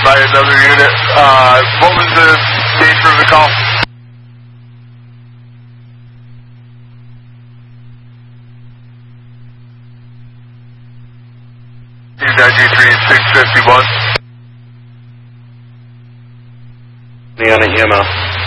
by another unit. What was the nature of the call? U93 651. Me on a EMO.